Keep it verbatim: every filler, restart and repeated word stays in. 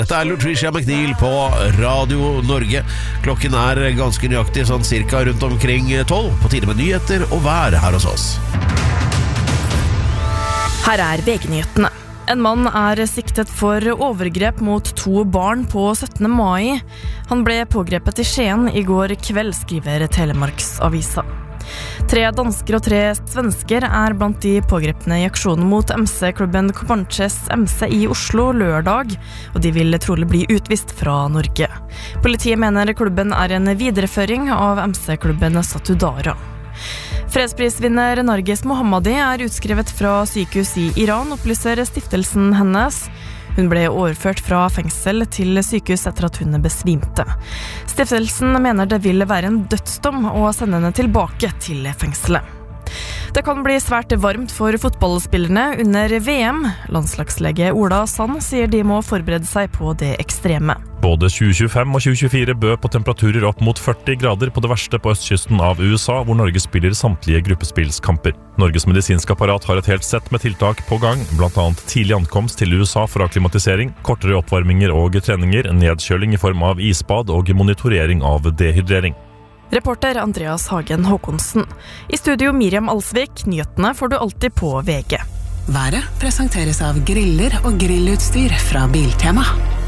Dette er Lutricia McNeil på Radio Norge. Klokken er ganske nøyaktig, sånn cirka rundt omkring tolv. På tide med nyheter og vær her hos oss. Her er V G-nyhetene. En mann er siktet for overgrep mot to barn på syttende mai. Han ble pågrepet i Skien i går kveld, skriver Telemarksavisa. Tre dansker og tre svensker er blant de pågrepne i aksjonen mot M C-klubben Comanches M C i Oslo lørdag, og de vil trolig bli utvist fra Norge. Politiet mener klubben er en videreføring av M C-klubben Satudara. Fredsprisvinner Narges Mohammadi er utskrevet fra sykehus i Iran, opplyser stiftelsen hennes. Hun ble overført fra fengsel til sykehus etter at hun besvimte. Stiftelsen mener det vil være en dødsdom å sende henne tilbake til fengselet. Det kan bli svært varmt for fotballspillerne under V M. Landslagslege Ola Sand sier de må forberede seg på det ekstreme. Både tjue tjuefem og tjue tjuefire bød på temperaturer opp mot førti grader på det verste på østkysten av U S A, hvor Norge spiller samtlige gruppespillskamper. Norges medisinske apparat har et helt sett med tiltak på gang, blant annet tidlig ankomst til U S A for akklimatisering, kortere oppvarminger og treninger, nedkjøling i form av isbad og monitorering av dehydrering. Reporter Andreas Hagen Håkonsen. I studio Miriam Alsvik, nyhetene får du alltid på V G. Været presenteres av griller og grillutstyr fra Biltema.